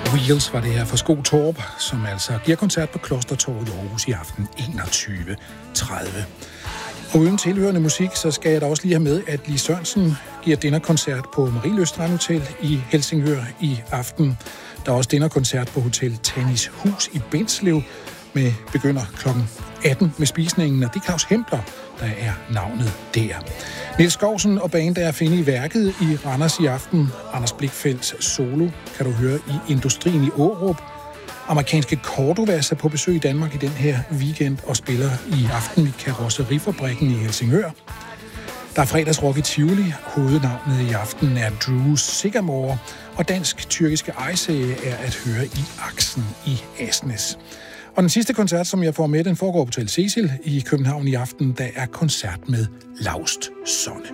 Wheels var det her fra Sko Torp, som altså giver koncert på Klostertorvet i Aarhus i aften 21.30. Og uden tilhørende musik, så skal jeg da også lige have med, at Lis Sørensen giver dinnerkoncert på Marieløs Strandhotel i Helsingør i aften. Der er også dinnerkoncert på Hotel Tennis Hus i Bindslev, med begynder kl. 18 med spisningen, og det er Claus Hempler, der er navnet der. Niels Skovsen og band er at finde i værket i Randers i aften. Anders Blichfeldts solo kan du høre i Industrien i Aarup. Amerikanske Cordovas er på besøg i Danmark i den her weekend og spiller i aften i Karosserifabrikken i Helsingør. Der er fredagsrock i Tivoli. Hovednavnet i aften er Drew Sigamore, og dansk-tyrkiske Ejse er at høre i Aksen i Asnes. Og den sidste koncert, som jeg får med, den foregår på Hotel Cecil i København i aften. Der er koncert med Laust Sonne.